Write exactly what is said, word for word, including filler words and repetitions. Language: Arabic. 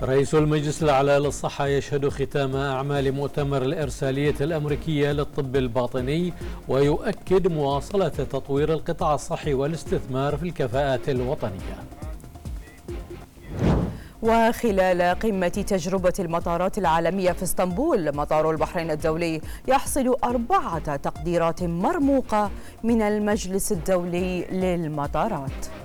رئيس المجلس الأعلى للصحة يشهد ختام أعمال مؤتمر الإرسالية الأمريكية للطب الباطني، ويؤكد مواصلة تطوير القطاع الصحي والاستثمار في الكفاءات الوطنية. وخلال قمة تجربة المطارات العالمية في اسطنبول، مطار البحرين الدولي يحصل أربعة تقديرات مرموقة من المجلس الدولي للمطارات.